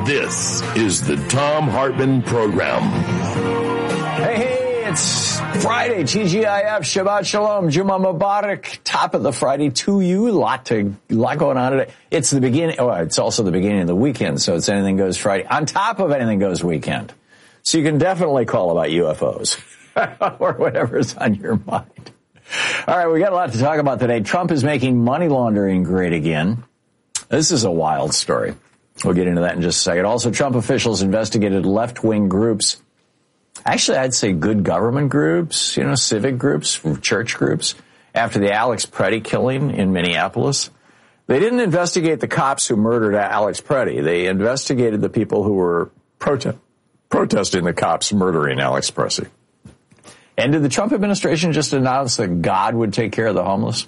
This is the Thom Hartmann Program. Hey, it's Friday, TGIF, Shabbat Shalom, Juma Mubarak, top of the Friday to you. A lot going on today. It's the beginning, it's also the beginning of the weekend, so it's Anything Goes Friday, on top of Anything Goes weekend. So you can definitely call about UFOs or whatever's on your mind. All right, we got a lot to talk about today. Trump is making money laundering great again. This is a wild story. We'll get into that in just a second. Also, Trump officials investigated left-wing groups. Actually, I'd say good government groups, civic groups, church groups, after the Alex Preddy killing in Minneapolis. They didn't investigate the cops who murdered Alex Preddy. They investigated the people who were protesting the cops murdering Alex Preddy. And did the Trump administration just announce that God would take care of the homeless?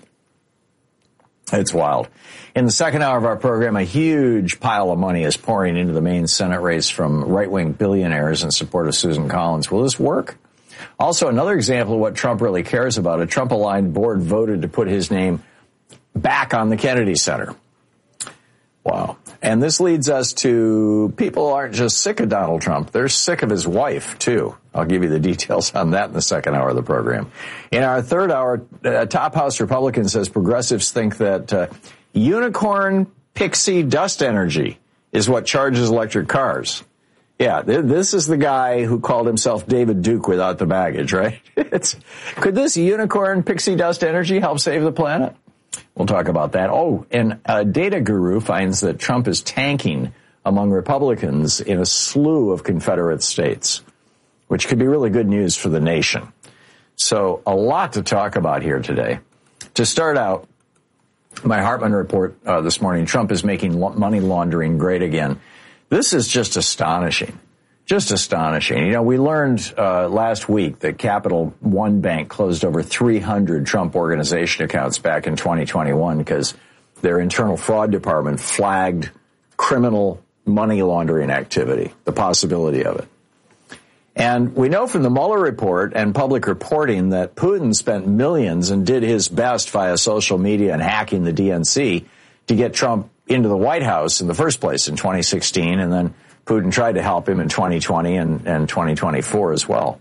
It's wild. In the second hour of our program, a huge pile of money is pouring into the main Senate race from right-wing billionaires in support of Susan Collins. Will this work? Also, another example of what Trump really cares about. A Trump-aligned board voted to put his name back on the Kennedy Center. Wow. And this leads us to people aren't just sick of Donald Trump. They're sick of his wife, too. I'll give you the details on that in the second hour of the program. In our third hour, top House Republican says progressives think that unicorn pixie dust energy is what charges electric cars. Yeah, this is the guy who called himself David Duke without the baggage, right? Could this unicorn pixie dust energy help save the planet? We'll talk about that. Oh, and a data guru finds that Trump is tanking among Republicans in a slew of Confederate states, which could be really good news for the nation. So a lot to talk about here today. To start out, my Hartmann report this morning, Trump is making money laundering great again. This is just astonishing. Just astonishing. We learned last week that Capital One Bank closed over 300 Trump Organization accounts back in 2021 because their internal fraud department flagged criminal money laundering activity, the possibility of it. And we know from the Mueller report and public reporting that Putin spent millions and did his best via social media and hacking the DNC to get Trump into the White House in the first place in 2016, and then Putin tried to help him in 2020 and 2024 as well.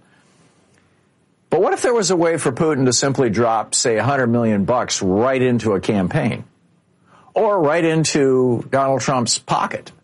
But what if there was a way for Putin to simply drop, say, $100 million right into a campaign or right into Donald Trump's pocket?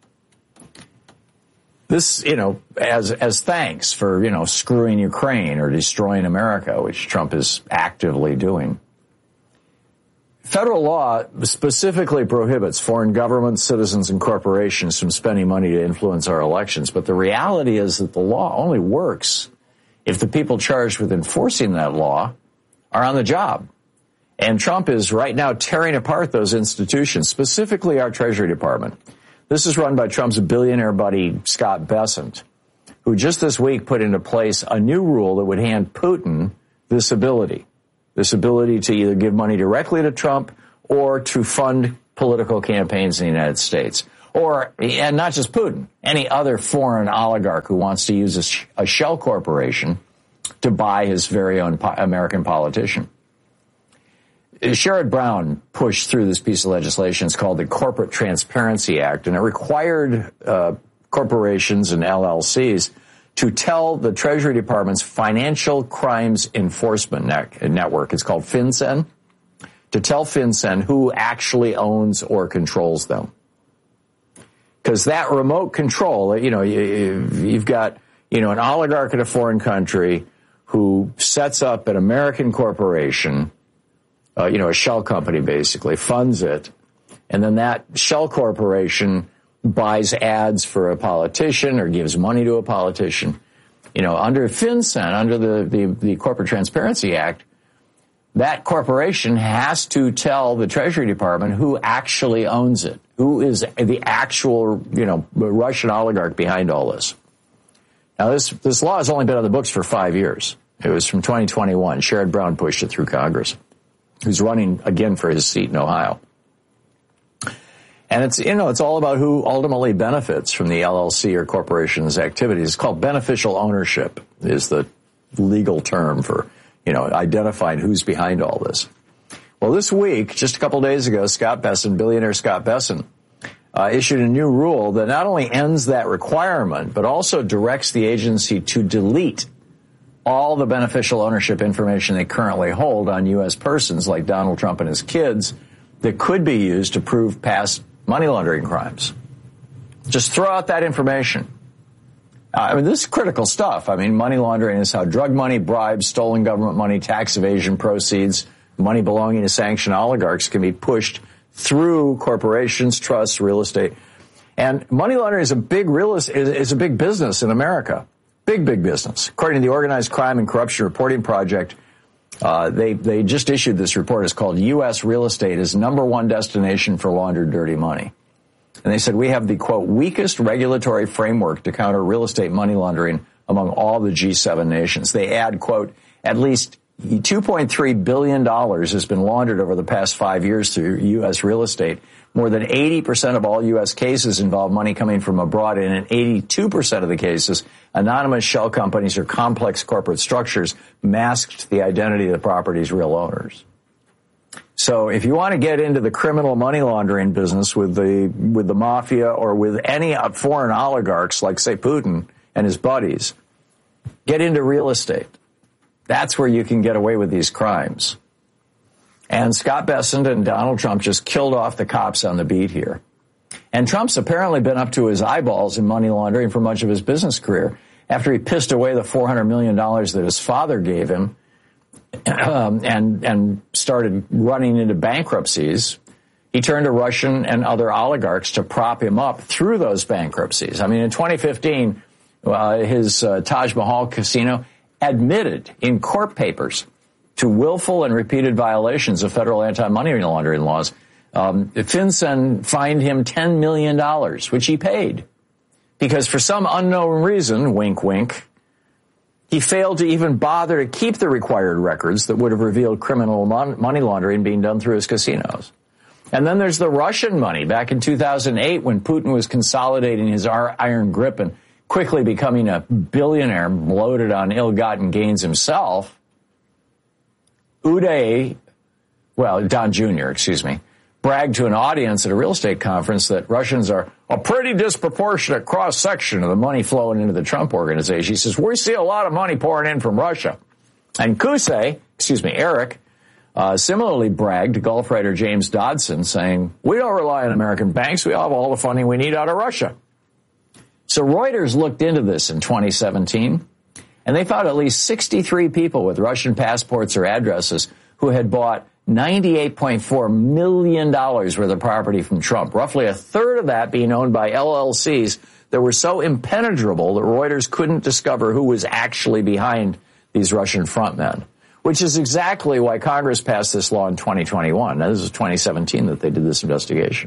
This, as thanks for, screwing Ukraine or destroying America, which Trump is actively doing. Federal law specifically prohibits foreign governments, citizens, and corporations from spending money to influence our elections. But the reality is that the law only works if the people charged with enforcing that law are on the job. And Trump is right now tearing apart those institutions, specifically our Treasury Department. This is run by Trump's billionaire buddy, Scott Bessent, who just this week put into place a new rule that would hand Putin this ability to either give money directly to Trump or to fund political campaigns in the United States. And not just Putin, any other foreign oligarch who wants to use a shell corporation to buy his very own American politician. Sherrod Brown pushed through this piece of legislation. It's called the Corporate Transparency Act, and it required corporations and LLCs to tell the Treasury Department's Financial Crimes Enforcement Network, it's called FinCEN, to tell FinCEN who actually owns or controls them. Because that remote control, you've got, an oligarch in a foreign country who sets up an American corporation, a shell company basically, funds it, and then that shell corporation buys ads for a politician or gives money to a politician. Under FinCEN, under the Corporate Transparency Act, that corporation has to tell the Treasury Department who actually owns it, who is the actual, Russian oligarch behind all this. Now, this law has only been on the books for 5 years. It was from 2021. Sherrod Brown pushed it through Congress, who's running again for his seat in Ohio. And it's all about who ultimately benefits from the LLC or corporation's activities. It's called beneficial ownership is the legal term for, identifying who's behind all this. Well, this week, just a couple days ago, Scott Bessent, billionaire Scott Bessent, issued a new rule that not only ends that requirement, but also directs the agency to delete all the beneficial ownership information they currently hold on U.S. persons like Donald Trump and his kids that could be used to prove past money laundering crimes. Just throw out that information. This is critical stuff. Money laundering is how drug money, bribes, stolen government money, tax evasion proceeds, money belonging to sanctioned oligarchs can be pushed through corporations, trusts, real estate. And money laundering is a big business in America. Big business. According to the Organized Crime and Corruption Reporting Project, they just issued this report. It's called U.S. Real Estate is #1 destination for laundered dirty money. And they said we have the, quote, weakest regulatory framework to counter real estate money laundering among all the G7 nations. They add, quote, at least $2.3 billion has been laundered over the past 5 years through U.S. real estate. More than 80% of all U.S. cases involve money coming from abroad, and in 82% of the cases, anonymous shell companies or complex corporate structures masked the identity of the property's real owners. So if you want to get into the criminal money laundering business with the mafia or with any foreign oligarchs like, say, Putin and his buddies, get into real estate. That's where you can get away with these crimes. And Scott Bessent and Donald Trump just killed off the cops on the beat here. And Trump's apparently been up to his eyeballs in money laundering for much of his business career. After he pissed away the $400 million that his father gave him and started running into bankruptcies, he turned to Russian and other oligarchs to prop him up through those bankruptcies. In 2015, his Taj Mahal casino admitted in court papers to willful and repeated violations of federal anti-money laundering laws. FinCEN fined him $10 million, which he paid, because for some unknown reason, wink, wink, he failed to even bother to keep the required records that would have revealed criminal money laundering being done through his casinos. And then there's the Russian money. Back in 2008, when Putin was consolidating his iron grip and quickly becoming a billionaire bloated on ill-gotten gains himself, Don Jr., bragged to an audience at a real estate conference that Russians are a pretty disproportionate cross-section of the money flowing into the Trump organization. He says, we see a lot of money pouring in from Russia. And Eric, similarly bragged to Gulf writer James Dodson, saying, we don't rely on American banks. We have all the funding we need out of Russia. So Reuters looked into this in 2017, and they found at least 63 people with Russian passports or addresses who had bought $98.4 million worth of property from Trump, roughly a third of that being owned by LLCs that were so impenetrable that Reuters couldn't discover who was actually behind these Russian frontmen, which is exactly why Congress passed this law in 2021. Now, this is 2017 that they did this investigation.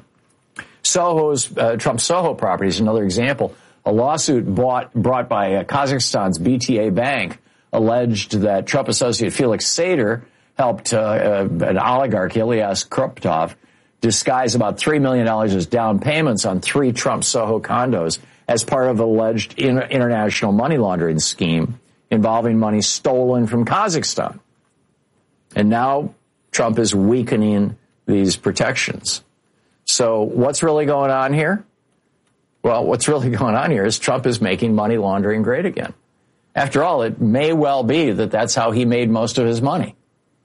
Trump Soho property is another example. A lawsuit brought by Kazakhstan's BTA Bank alleged that Trump associate Felix Sater helped an oligarch, Ilyas Kruptov, disguise about $3 million as down payments on 3 Trump Soho condos as part of alleged international money laundering scheme involving money stolen from Kazakhstan. And now Trump is weakening these protections. So what's really going on here? Well, what's really going on here is Trump is making money laundering great again. After all, it may well be that that's how he made most of his money.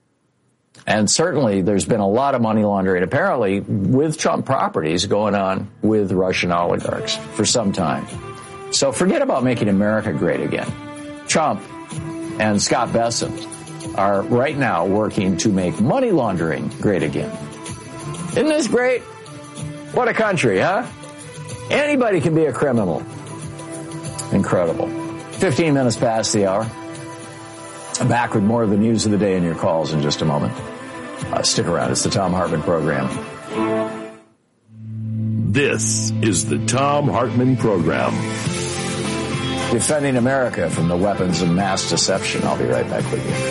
And certainly there's been a lot of money laundering, apparently, with Trump properties going on with Russian oligarchs for some time. So forget about making America great again. Trump and Scott Bessent are right now working to make money laundering great again. Isn't this great? What a country, huh? Anybody can be a criminal. Incredible. 15 minutes past the hour. I'm back with more of the news of the day and your calls in just a moment. Stick around. It's the Thom Hartmann Program. This is the Thom Hartmann Program. Defending America from the weapons of mass deception. I'll be right back with you.